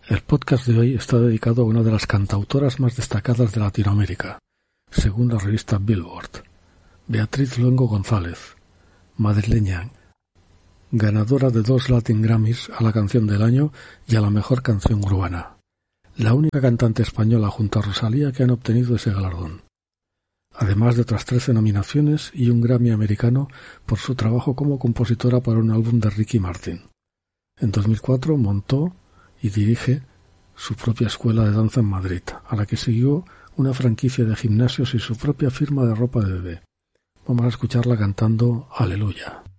El podcast de hoy está dedicado a una de las cantautoras más destacadas de Latinoamérica, según la revista Billboard, Beatriz Luengo González, madrileña, ganadora de 2 Latin Grammys a la canción del año y a la mejor canción urbana, la única cantante española junto a Rosalía que han obtenido ese galardón, además de otras 13 nominaciones y un Grammy americano por su trabajo como compositora para un álbum de Ricky Martin. En 2004 montó y dirige su propia escuela de danza en Madrid, a la que siguió una franquicia de gimnasios y su propia firma de ropa de bebé. Vamos a escucharla cantando Aleluya.